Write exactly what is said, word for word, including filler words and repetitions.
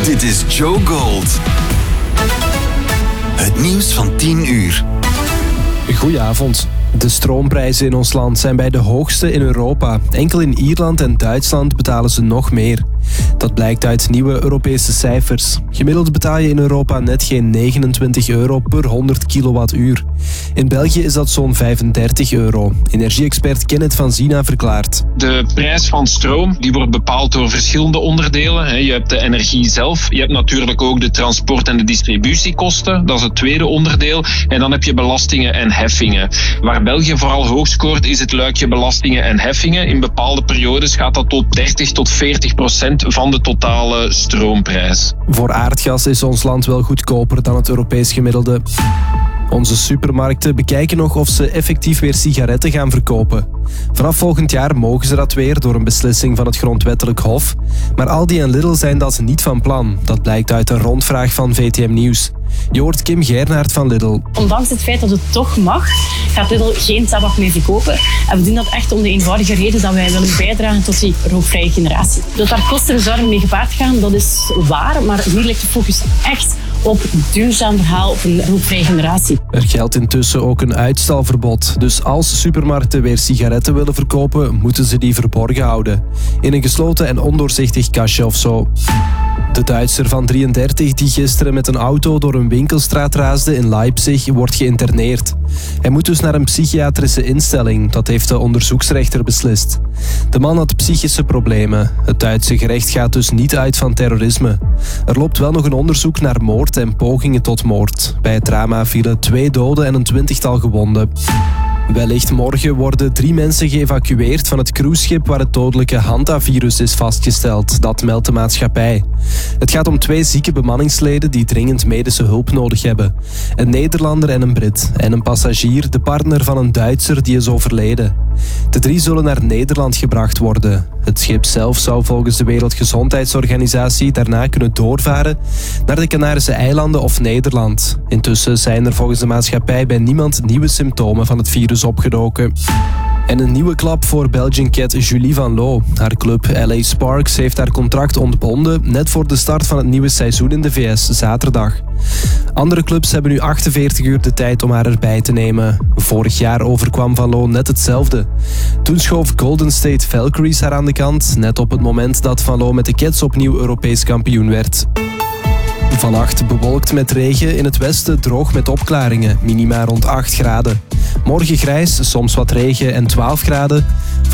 Dit is Joe Gold. Het nieuws van tien uur. Goedenavond. De stroomprijzen in ons land zijn bij de hoogste in Europa. Enkel in Ierland en Duitsland betalen ze nog meer. Dat blijkt uit nieuwe Europese cijfers. Gemiddeld betaal je in Europa net geen negenentwintig euro per honderd kilowattuur. In België is dat zo'n vijfendertig euro. Energie-expert Kenneth van Zina verklaart. De prijs van stroom die wordt bepaald door verschillende onderdelen. Je hebt de energie zelf, je hebt natuurlijk ook de transport- en de distributiekosten. Dat is het tweede onderdeel. En dan heb je belastingen en heffingen. Waar België vooral hoog scoort is het luikje belastingen en heffingen. In bepaalde periodes gaat dat tot dertig tot veertig procent van de totale stroomprijs. Voor aardgas is ons land wel goedkoper dan het Europees gemiddelde. Onze supermarkten bekijken nog of ze effectief weer sigaretten gaan verkopen. Vanaf volgend jaar mogen ze dat weer door een beslissing van het Grondwettelijk Hof. Maar Aldi en Lidl zijn dat niet van plan. Dat blijkt uit een rondvraag van V T M Nieuws. Je hoort Kim Gernaert van Lidl. Ondanks het feit dat het toch mag, gaat Lidl geen tabak meer verkopen. En we doen dat echt om de eenvoudige reden dat wij willen bijdragen tot die rookvrije generatie. Dat daar kosten en zorgen mee gepaard gaan, dat is waar. Maar hier ligt de focus echt op een duurzaam verhaal, op een rookvrije generatie. Er geldt intussen ook een uitstalverbod. Dus als supermarkten weer sigaretten willen verkopen, moeten ze die verborgen houden. In een gesloten en ondoorzichtig kastje of zo. De Duitser van drieëndertig die gisteren met een auto door een winkelstraat raasde in Leipzig wordt geïnterneerd. Hij moet dus naar een psychiatrische instelling, dat heeft de onderzoeksrechter beslist. De man had psychische problemen. Het Duitse gerecht gaat dus niet uit van terrorisme. Er loopt wel nog een onderzoek naar moord en pogingen tot moord. Bij het drama vielen twee doden en een twintigtal gewonden. Wellicht morgen worden drie mensen geëvacueerd van het cruiseschip waar het dodelijke hantavirus is vastgesteld. Dat meldt de maatschappij. Het gaat om twee zieke bemanningsleden die dringend medische hulp nodig hebben. Een Nederlander en een Brit. En een passagier, de partner van een Duitser, die is overleden. De drie zullen naar Nederland gebracht worden. Het schip zelf zou volgens de Wereldgezondheidsorganisatie daarna kunnen doorvaren naar de Canarische eilanden of Nederland. Intussen zijn er volgens de maatschappij bij niemand nieuwe symptomen van het virus opgedoken. En een nieuwe klap voor Belgian cat Julie Van Loo. Haar club L A Sparks heeft haar contract ontbonden net voor de start van het nieuwe seizoen in de V S zaterdag. Andere clubs hebben nu achtenveertig uur de tijd om haar erbij te nemen. Vorig jaar overkwam Van Loo net hetzelfde. Toen schoof Golden State Valkyries haar aan de kant, net op het moment dat Van Loo met de Cats opnieuw Europees kampioen werd. Vannacht bewolkt met regen, in het westen droog met opklaringen, minima rond acht graden. Morgen grijs, soms wat regen en twaalf graden.